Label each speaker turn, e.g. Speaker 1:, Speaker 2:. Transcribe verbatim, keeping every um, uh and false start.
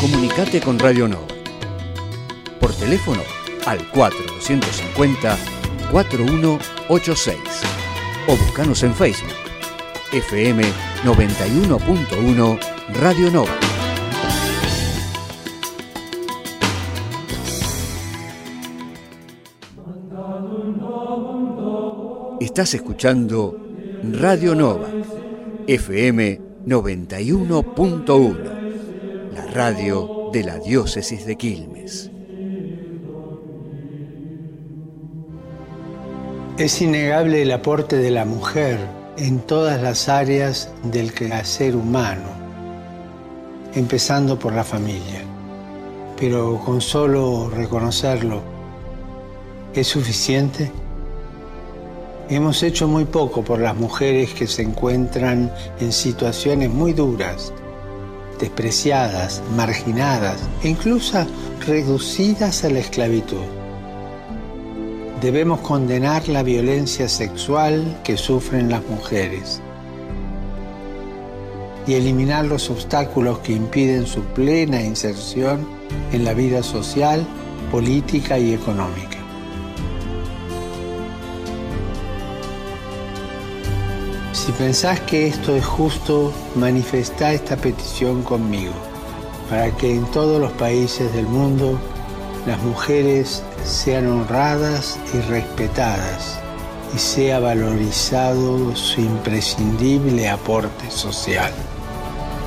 Speaker 1: Comunicate con Radio Nova. Por teléfono al cuatro dos cinco cero, cuatro uno ocho seis o buscanos en Facebook. F M noventa y uno punto uno Radio Nova. Estás escuchando Radio Nova, F M noventa y uno punto uno, la radio de la diócesis de Quilmes.
Speaker 2: Es innegable el aporte de la mujer en todas las áreas del quehacer humano, empezando por la familia. Pero con solo reconocerlo, ¿es suficiente? Hemos hecho muy poco por las mujeres que se encuentran en situaciones muy duras, despreciadas, marginadas e incluso reducidas a la esclavitud. Debemos condenar la violencia sexual que sufren las mujeres y eliminar los obstáculos que impiden su plena inserción en la vida social, política y económica. Si pensás que esto es justo, manifestá esta petición conmigo, para que en todos los países del mundo las mujeres sean honradas y respetadas y sea valorizado su imprescindible aporte social.